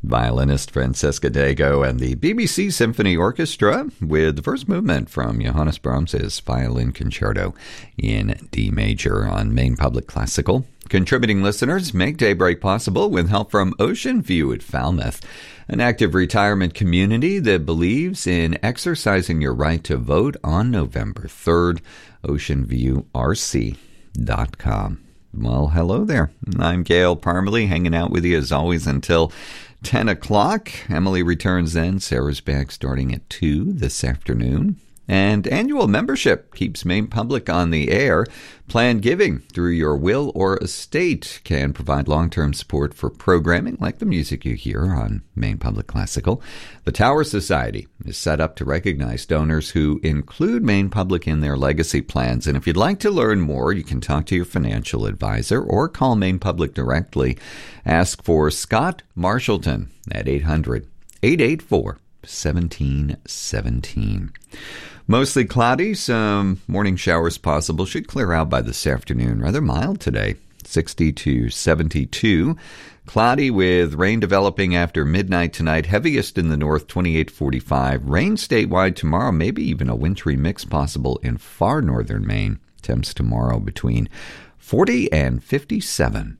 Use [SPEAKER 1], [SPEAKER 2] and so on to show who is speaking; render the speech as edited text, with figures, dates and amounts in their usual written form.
[SPEAKER 1] Violinist Francesca Dago and the BBC Symphony Orchestra with the first movement from Johannes Brahms's Violin Concerto in D major on Maine Public Classical. Contributing listeners make Daybreak possible with help from Ocean View at Falmouth, an active retirement community that believes in exercising your right to vote on November 3rd. OceanViewRC.com. Well, hello there. I'm Gail Parmalee, hanging out with you as always until 10 o'clock. Emily returns then. Sarah's back starting at 2 this afternoon. And annual membership keeps Maine Public on the air. Planned giving through your will or estate can provide long-term support for programming like the music you hear on Maine Public Classical. The Tower Society is set up to recognize donors who include Maine Public in their legacy plans. And if you'd like to learn more, you can talk to your financial advisor or call Maine Public directly. Ask for Scott Marshallton at 800-884-1717. Mostly cloudy, some morning showers possible. Should clear out by this afternoon. Rather mild today, 60 to 72. Cloudy with rain developing after midnight tonight. Heaviest in the north, 28-45. Rain statewide tomorrow, maybe even a wintry mix possible in far northern Maine. Temps tomorrow between 40 and 57.